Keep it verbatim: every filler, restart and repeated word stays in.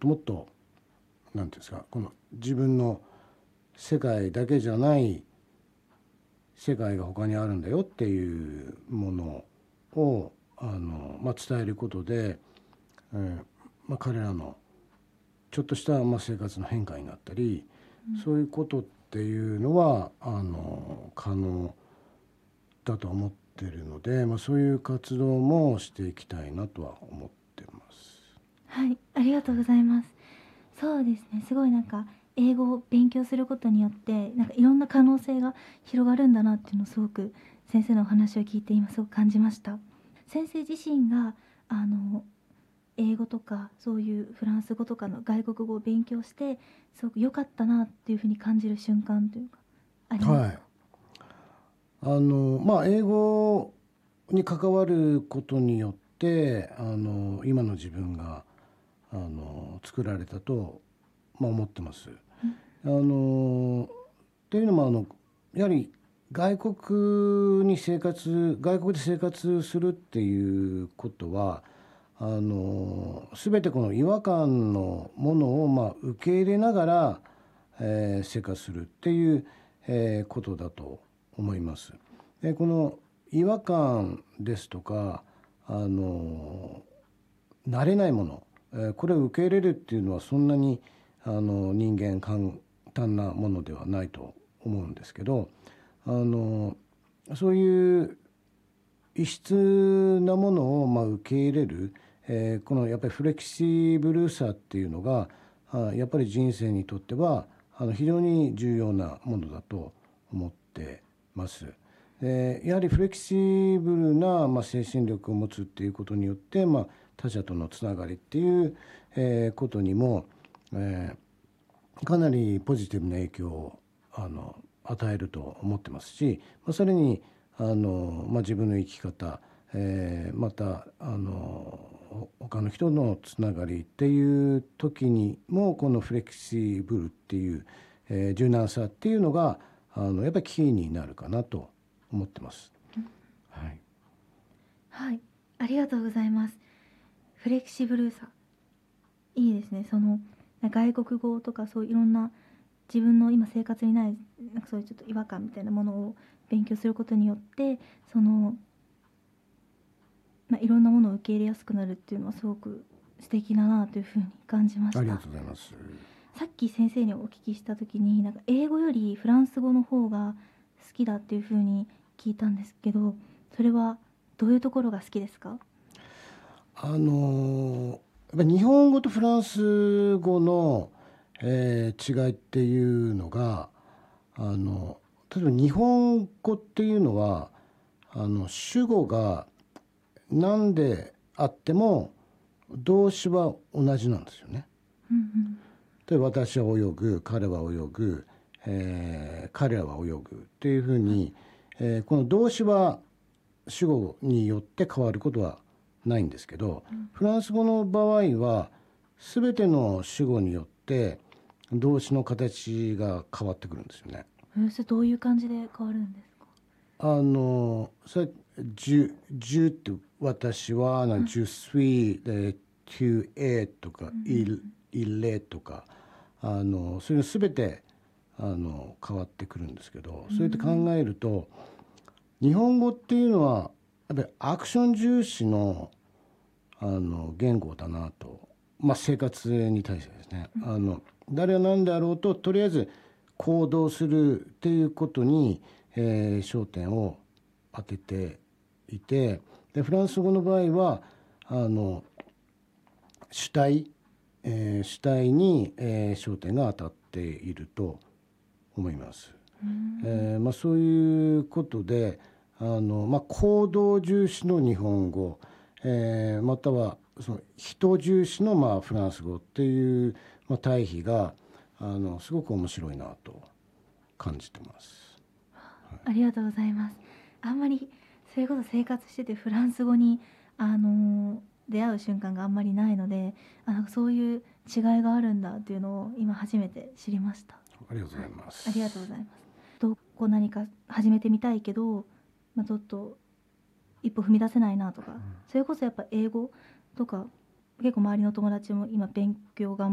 ともっとなんていうんですか、この自分の世界だけじゃない世界が他にあるんだよっていうものをあの、まあ、伝えることで、えーまあ、彼らのちょっとした、まあ、生活の変化になったり、うん、そういうことっていうのはあの可能だと思っているので、まあ、そういう活動もしていきたいなとは思ってます。 はい、ありがとうございます。そうですね、すごいなんか英語を勉強することによってなんかいろんな可能性が広がるんだなっていうのをすごく先生のお話を聞いて今すごく感じました。先生自身があの英語とかそういうフランス語とかの外国語を勉強してすごく良かったなっていうふうに感じる瞬間というかありますか？ はい、あのまあ英語に関わることによってあの今の自分があの作られたと、まあ、思ってます。うん、あのというのもあのやはり外国に生活外国で生活するっていうことはあの全てこの違和感のものを、まあ、受け入れながら、えー、生活するっていう、えー、ことだと思います。でこの違和感ですとかあの慣れないもの、えー、これを受け入れるっていうのはそんなにあの人間簡単なものではないと思うんですけど、あのそういう異質なものをまあ受け入れる、えー、このやっぱりフレキシブルさっていうのがあやっぱり人生にとってはあの非常に重要なものだと思ってます。でやはりフレキシブルな、まあ、精神力を持つっていうことによって、まあ、他者とのつながりっていう、えー、ことにも、えー、かなりポジティブな影響をあの与えると思ってますし、まあ、それにあの、まあ、自分の生き方、えー、またあの他の人のつながりっていう時にもこのフレキシブルっていう、えー、柔軟さっていうのがあのやっぱりキーになるかなと思ってます。はい、 はい、ありがとうございます。フレキシブルさいいですね。その外国語とかそういろんな自分の今生活にないなんかそういうちょっと違和感みたいなものを勉強することによってその、まあ、いろんなものを受け入れやすくなるっていうのはすごく素敵だなというふうに感じました。 ありがとうございます。 さっき先生にお聞きした時になんか英語よりフランス語の方が好きだっていうふうに聞いたんですけど、それはどういうところが好きですか？ あのやっぱり日本語とフランス語の、えー違いっていうのがあの例えば日本語っていうのはあの主語が何であっても動詞は同じなんですよね。 うんうん、 例えば私は泳ぐ、彼は泳ぐ、えー彼らは泳ぐっていうふうに、えーこの動詞は主語によって変わることはないんですけど、うん、フランス語の場合は全ての主語によって動詞の形が変わってくるんですよね。 えーそれどういう感じで変わるんですか？ あのそれジュジュって私はなジュスイでトゥエとかイイレとかあのそういうの全てあの変わってくるんですけど、そうやって考えると日本語っていうのはやっぱりアクション重視のあの言語だなと、まあ、生活に対してですね、あの誰が何であろうととりあえず行動するっていうことに、えー焦点を当てていて、でフランス語の場合はあの主体、えー主体に、えー焦点が当たっていると思います。えーまあ、そういうことであの、まあ、行動重視の日本語、えーまたはその人重視のまあフランス語っていう、まあ、対比があのすごく面白いなと感じてます。 ありがとうございます。あんまりそれこそ生活しててフランス語にあの出会う瞬間があんまりないので、あのそういう違いがあるんだっていうのを今初めて知りました。 ありがとうございます。 ありがとうございます。とこう何か始めてみたいけど、まあ、ちょっと一歩踏み出せないなとか、それこそやっぱ英語とか結構周りの友達も今勉強頑